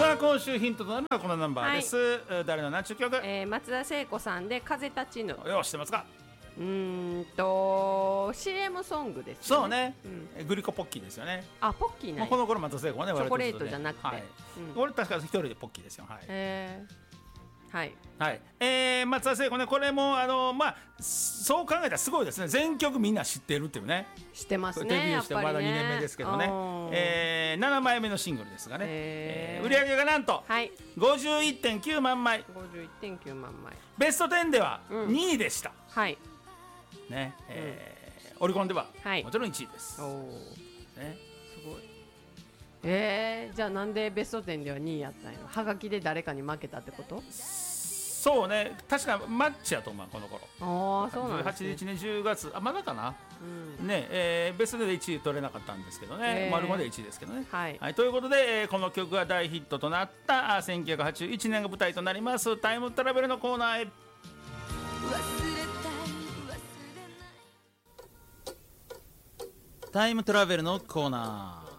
さあ今週ヒントとなるのはこのナンバーです、はい、誰の何ちゅう曲、 松田聖子さんで風立ちぬ。 よう知ってますか。 CM ソングですね。 そうね、グリコポッキーですよね。 あ、ポッキーね、 この頃松田聖子はね、 チョコレートじゃなくて、はい、 これ確か一人でポッキーですよ。はい、 はいはい、松田聖子ね、これもそう考えたらすごいですね。全曲みんな知ってるっていうね。 知ってますね。 デビューしてまだ2年目ですけどね、7枚目のシングルですがね、売り上げがなんと 51.9 万枚、 51.9 万枚、 ベスト10では2位でした、 はいね、オリコンではもちろん1位です、 ね、すごい。じゃあなんでベスト10では2位やったんやろ。はがきで誰かに負けたってこと？ そうね、確かマッチやと思う、この頃。 そうなんですね。 18日ね、10月、まだかな、ね、ベストで1位取れなかったんですけどね、マルコで1位ですけどね。ということで、この曲が大ヒットとなった1981年が舞台となりますタイムトラベルのコーナーへ。タイムトラベルのコーナー、